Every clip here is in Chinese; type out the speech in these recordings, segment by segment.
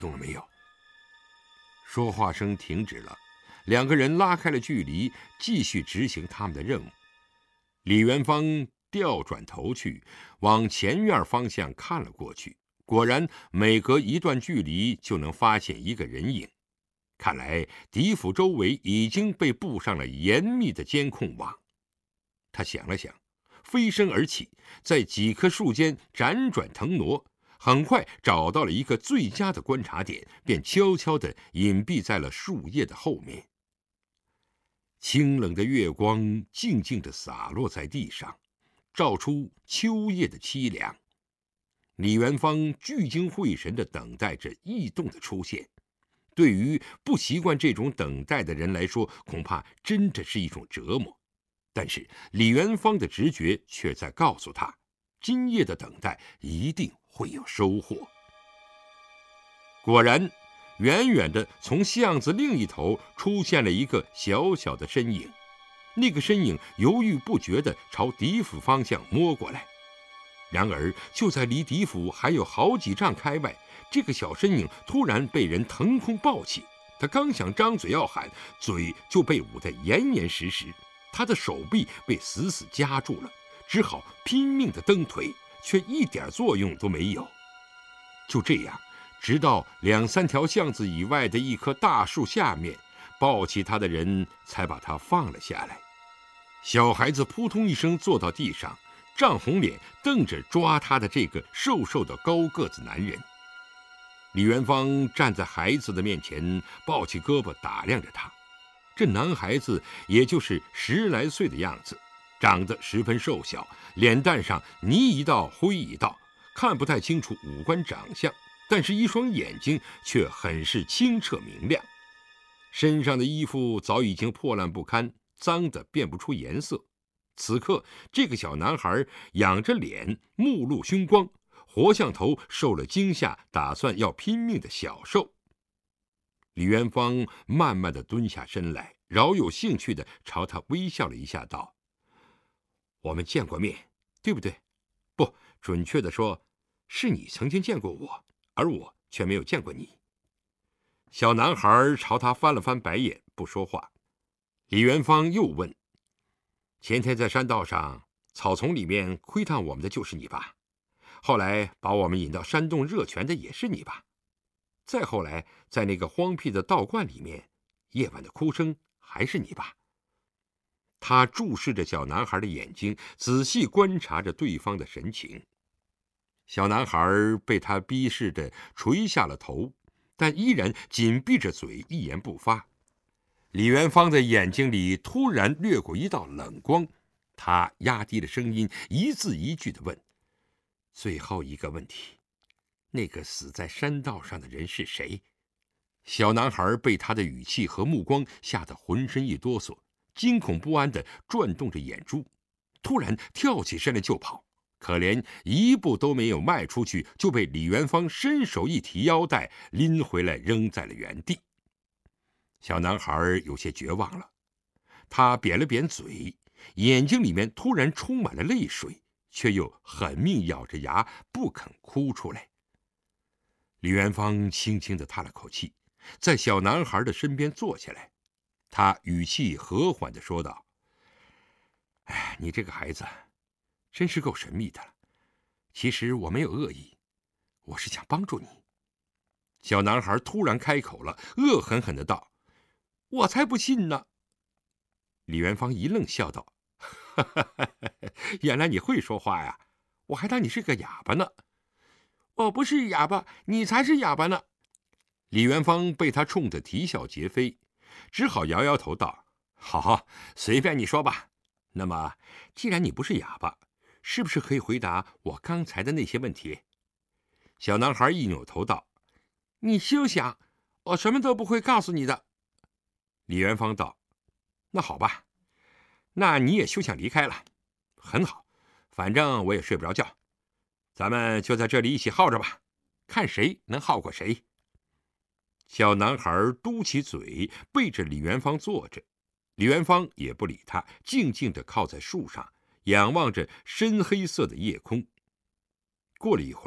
动了没有？说话声停止了，两个人拉开了距离，继续执行他们的任务。李元芳调转头去，往前院方向看了过去，果然每隔一段距离就能发现一个人影。看来狄府周围已经被布上了严密的监控网。他想了想，飞身而起，在几棵树间辗转腾挪，很快找到了一个最佳的观察点，便悄悄地隐蔽在了树叶的后面。清冷的月光静静地洒落在地上，照出秋夜的凄凉。李元芳聚精会神地等待着异动的出现。对于不习惯这种等待的人来说，恐怕真的是一种折磨。但是李元芳的直觉却在告诉他，今夜的等待一定会有收获。果然，远远的从巷子另一头出现了一个小小的身影。那个身影犹豫不决地朝狄府方向摸过来。然而就在离狄府还有好几丈开外，这个小身影突然被人腾空抱起，他刚想张嘴要喊，嘴就被捂得严严实实，他的手臂被死死夹住了，只好拼命地蹬腿，却一点作用都没有。就这样，直到2、3条巷子以外的一棵大树下面，抱起他的人才把他放了下来。小孩子扑通一声坐到地上，涨红脸瞪着抓他的这个瘦瘦的高个子男人。李元芳站在孩子的面前，抱起胳膊打量着他。这男孩子也就是10来岁的样子，长得十分瘦小，脸蛋上泥一道灰一道，看不太清楚五官长相，但是一双眼睛却很是清澈明亮。身上的衣服早已经破烂不堪，脏得辨不出颜色。此刻这个小男孩仰着脸，目露凶光，活像头受了惊吓打算要拼命的小兽。李元芳慢慢地蹲下身来，饶有兴趣地朝他微笑了一下，道：我们见过面，对不对？不，准确地说，是你曾经见过我，而我却没有见过你。小男孩朝他翻了翻白眼，不说话。李元芳又问：前天在山道上草丛里面窥探我们的就是你吧？后来把我们引到山洞热泉的也是你吧？再后来在那个荒僻的道观里面，夜晚的哭声还是你吧？他注视着小男孩的眼睛，仔细观察着对方的神情。小男孩被他逼视的垂下了头，但依然紧闭着嘴，一言不发。李元芳的眼睛里突然掠过一道冷光，他压低了声音，一字一句地问：最后一个问题，那个死在山道上的人是谁？小男孩被他的语气和目光吓得浑身一哆嗦，惊恐不安地转动着眼珠，突然跳起身来就跑，可连一步都没有迈出去，就被李元芳伸手一提腰带，拎回来扔在了原地。小男孩有些绝望了，他扁了扁嘴，眼睛里面突然充满了泪水，却又狠命咬着牙不肯哭出来。李元芳轻轻地叹了口气，在小男孩的身边坐下来，他语气和缓地说道：哎，你这个孩子真是够神秘的了，其实我没有恶意，我是想帮助你。小男孩突然开口了，恶狠狠地道：我才不信呢！李元芳一愣，笑道：原来你会说话呀，我还当你是个哑巴呢。我不是哑巴，你才是哑巴呢。李元芳被他冲得啼笑皆非，只好摇摇头道：好，随便你说吧。那么既然你不是哑巴，是不是可以回答我刚才的那些问题？小男孩一扭头道：你休想，我什么都不会告诉你的。李元芳道：那好吧，那你也休想离开了。很好，反正我也睡不着觉，咱们就在这里一起耗着吧，看谁能耗过谁。小男孩嘟起嘴，背着李元芳坐着。李元芳也不理他，静静地靠在树上，仰望着深黑色的夜空。过了一会儿，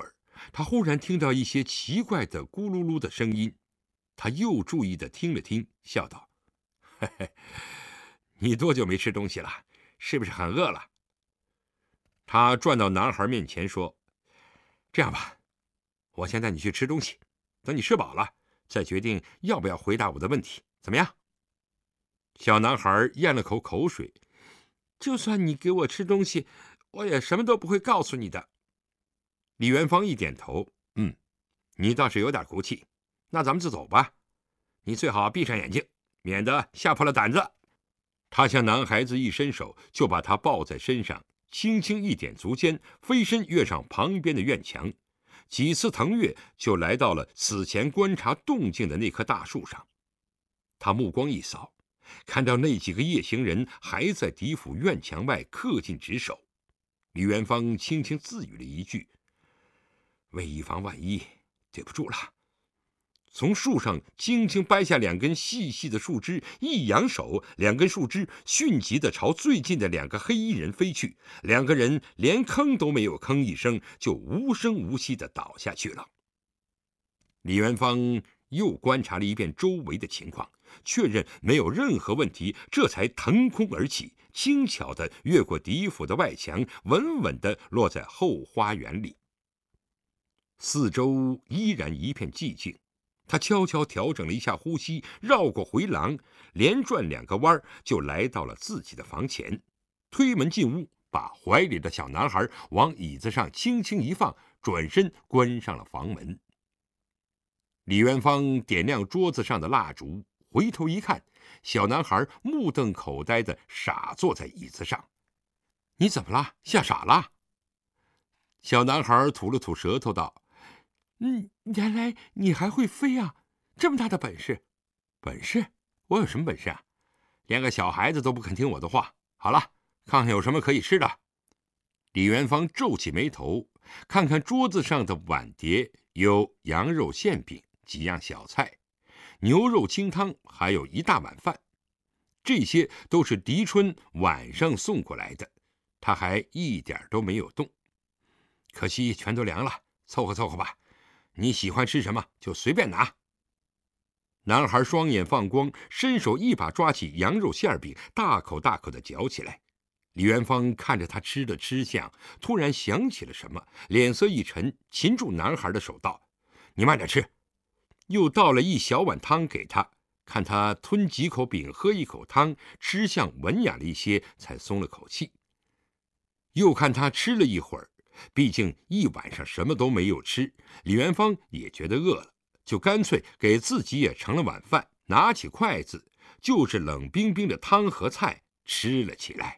他忽然听到一些奇怪的咕噜噜的声音，他又注意地听了听，笑道：“嘿嘿，你多久没吃东西了？是不是很饿了？”他转到男孩面前说：“这样吧，我先带你去吃东西，等你吃饱了，再决定要不要回答我的问题，怎么样？”小男孩咽了口口水：“就算你给我吃东西，我也什么都不会告诉你的。”李元芳一点头：“你倒是有点骨气，那咱们就走吧。你最好闭上眼睛，免得吓破了胆子。”他向男孩子一伸手，就把他抱在身上，轻轻一点足尖，飞身跃上旁边的院墙，几次腾跃就来到了此前观察动静的那棵大树上。他目光一扫，看到那几个夜行人还在狄府院墙外恪尽职守。李元芳轻轻自语了一句：“为以防万一，对不住了。”从树上轻轻掰下2根细细的树枝，一扬手，2根树枝迅疾地朝最近的2个黑衣人飞去。2个人连吭都没有吭一声，就无声无息地倒下去了。李元芳又观察了一遍周围的情况，确认没有任何问题，这才腾空而起，轻巧地越过狄府的外墙，稳稳地落在后花园里。四周依然一片寂静。他悄悄调整了一下呼吸，绕过回廊，连转2个弯，就来到了自己的房前，推门进屋，把怀里的小男孩往椅子上轻轻一放，转身关上了房门。李元芳点亮桌子上的蜡烛，回头一看，小男孩目瞪口呆地傻坐在椅子上。“你怎么了？吓傻了？”小男孩吐了吐舌头道：“原来你还会飞啊！这么大的本事！”“本事？我有什么本事啊？连个小孩子都不肯听我的话。好了，看看有什么可以吃的。”李元芳皱起眉头，看看桌子上的碗碟，有羊肉馅饼、几样小菜、牛肉清汤，还有一大碗饭。这些都是狄春晚上送过来的，他还一点都没有动。可惜全都凉了，凑合凑合吧。你喜欢吃什么就随便拿。男孩双眼放光，伸手一把抓起羊肉馅饼，大口大口地嚼起来。李元芳看着他吃的吃相，突然想起了什么，脸色一沉，擒住男孩的手道：“你慢点吃。”又倒了一小碗汤给他，看他吞几口饼，喝一口汤，吃相文雅了一些，才松了口气。又看他吃了一会儿，毕竟一晚上什么都没有吃，李元芳也觉得饿了，就干脆给自己也盛了碗饭，拿起筷子就着冷冰冰的汤和菜吃了起来。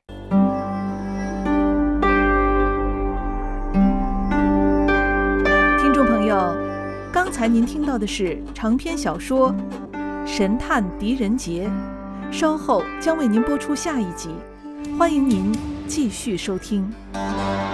听众朋友，刚才您听到的是长篇小说《神探狄仁杰》，稍后将为您播出下一集，欢迎您继续收听。